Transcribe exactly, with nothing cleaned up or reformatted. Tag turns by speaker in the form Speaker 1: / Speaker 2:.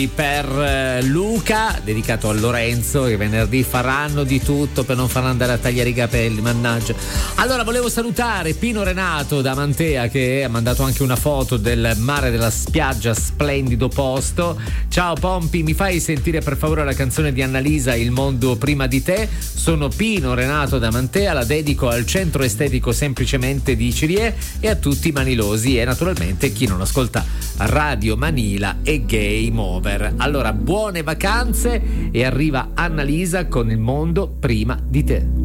Speaker 1: Per Luca, dedicato a Lorenzo, che venerdì faranno di tutto per non far andare a tagliare i capelli, mannaggia. Allora volevo salutare Pino Renato da Mantea, che ha mandato anche una foto del mare, della spiaggia, splendido posto. Ciao Pompi, mi fai sentire per favore la canzone di Annalisa, Il mondo prima di te? Sono Pino Renato da Mantea, la dedico al centro estetico semplicemente di Cirie e a tutti i manilosi e naturalmente chi non ascolta Radio Manila e Game Over. Allora, buone vacanze e arriva Annalisa con Il mondo prima di te.